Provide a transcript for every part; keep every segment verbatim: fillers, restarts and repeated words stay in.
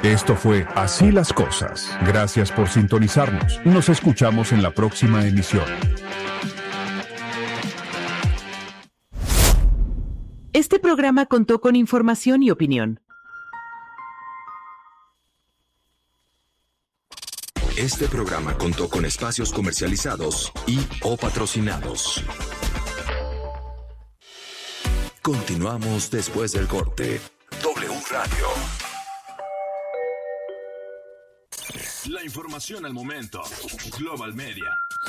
Esto fue Así las Cosas. Gracias por sintonizarnos. Nos escuchamos en la próxima emisión. Este programa contó con información y opinión. Este programa contó con espacios comercializados y o patrocinados. Continuamos después del corte. W Radio. La información al momento. Global Media.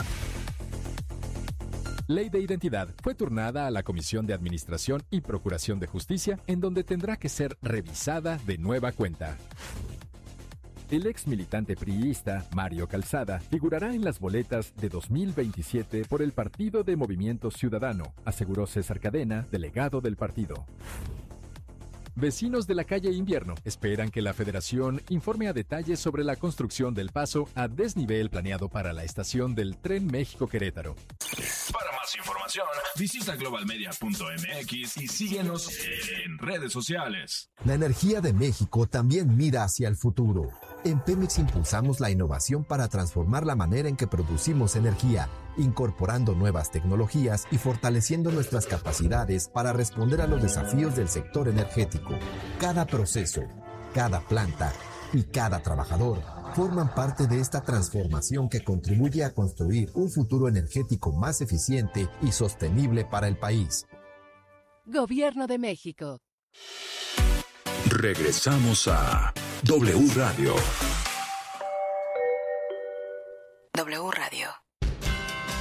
Ley de Identidad fue turnada a la Comisión de Administración y Procuración de Justicia, en donde tendrá que ser revisada de nueva cuenta. El ex militante priista, Mario Calzada, figurará en las boletas de dos mil veintisiete por el Partido de Movimiento Ciudadano, aseguró César Cadena, delegado del partido. Vecinos de la calle Invierno esperan que la Federación informe a detalles sobre la construcción del paso a desnivel planeado para la estación del Tren México-Querétaro. Para más información, visita global media punto m x y síguenos en redes sociales. La energía de México también mira hacia el futuro. En Pemex impulsamos la innovación para transformar la manera en que producimos energía, incorporando nuevas tecnologías y fortaleciendo nuestras capacidades para responder a los desafíos del sector energético. Cada proceso, cada planta y cada trabajador forman parte de esta transformación que contribuye a construir un futuro energético más eficiente y sostenible para el país. Gobierno de México. Regresamos a W Radio.